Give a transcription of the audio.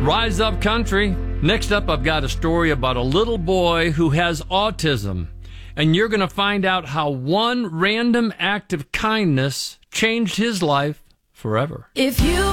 Rise Up Country. Next up, I've got a story about a little boy who has autism. And you're going to find out how one random act of kindness changed his life forever. If you